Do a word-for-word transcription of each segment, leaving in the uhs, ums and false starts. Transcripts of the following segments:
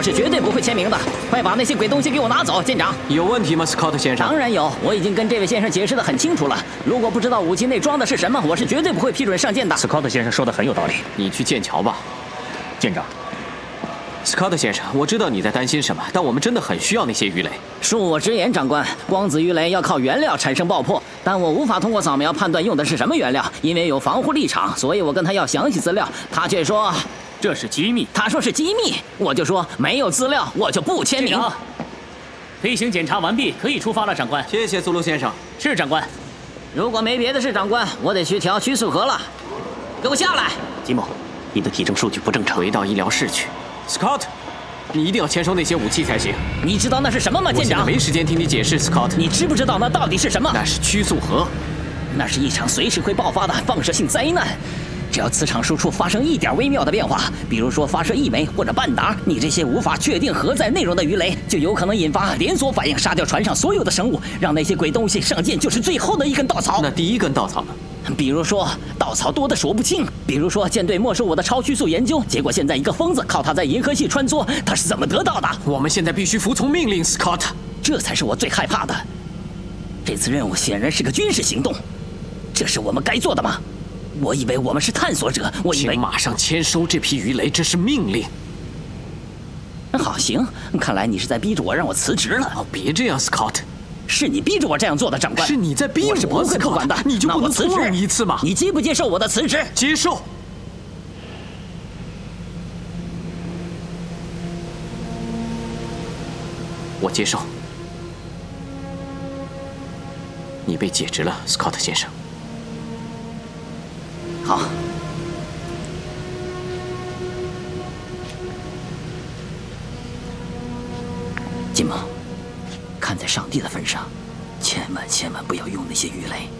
我是绝对不会签名的。快把那些鬼东西给我拿走，舰长。 有问题吗，斯科特先生？ 当然有，我已经跟这位先生解释得很清楚了。如果不知道武器内装的是什么，我是绝对不会批准上舰的。 斯科特先生说的很有道理。 你去剑桥吧， 舰长。 斯科特先生，我知道你在担心什么，但我们真的很需要那些鱼雷。 恕我直言，长官，光子鱼雷要靠原料产生爆破，但我无法通过扫描判断用的是什么原料，因为有防护立场，所以我跟他要详细资料，他却说这是机密。 他说是机密，我就说没有资料，我就不签名。 飞行检查完毕，可以出发了，长官。 谢谢苏鲁先生。 是长官。 如果没别的事，长官，我得去调曲速河了。给我下来， 吉姆，你的体征数据不正常， 回到医疗室去。 Scott， 你一定要签收那些武器才行。 你知道那是什么吗，舰长？ 我现在没时间听你解释 ，Scott。 你知不知道那到底是什么？ 那是曲速河， 那是一场随时会爆发的放射性灾难。只要磁场输出发生一点微妙的变化，比如说发射一枚或者半打，你这些无法确定荷载内容的鱼雷，就有可能引发连锁反应，杀掉船上所有的生物，让那些鬼东西上舰就是最后的一根稻草。 那第一根稻草呢？ 比如说，稻草多得数不清。比如说，舰队没收我的超曲速研究，结果现在一个疯子靠它在银河系穿梭，他是怎么得到的？ 我们现在必须服从命令 ，Scott。 这才是我最害怕的。这次任务显然是个军事行动，这是我们该做的吗？我以为我们是探索者，我以为…… 请马上签收这批鱼雷，这是命令。 好，行，看来你是在逼着我让我辞职了。 哦，别这样 ，Scott。 是你逼着我这样做的，长官。 是你在逼我， 我是不会不管的。 你就不能辞职一次吗？ 你接不接受我的辞职？ 接受。我接受。你被解职了，斯科特先生。 好。金毛。 看在上帝的份上，千万千万不要用那些鱼雷。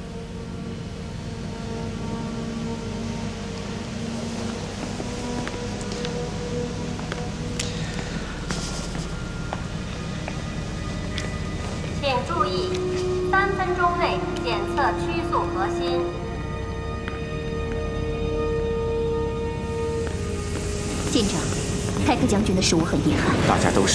请注意，三分钟内检测曲速核心。 舰长，凯克将军的失误很遗憾。 大家都是。